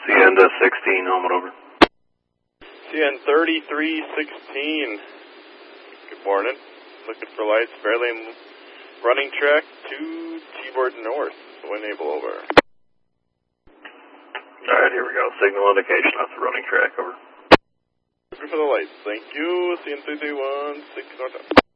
CN 16, helmet over. CN 3316. Good morning. Looking for lights, Fairlane running track to T-board north. Enable over. Alright, here we go. Signal indication off the running track, over. Looking for the lights. Thank you. CN 3316 north.